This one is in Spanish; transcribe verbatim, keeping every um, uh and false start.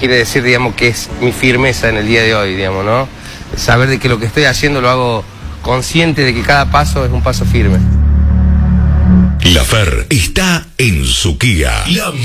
quiere decir, digamos, que es mi firmeza en el día de hoy, digamos, ¿no? Saber de que lo que estoy haciendo lo hago consciente de que cada paso es un paso firme. La Fer está en su Kia. La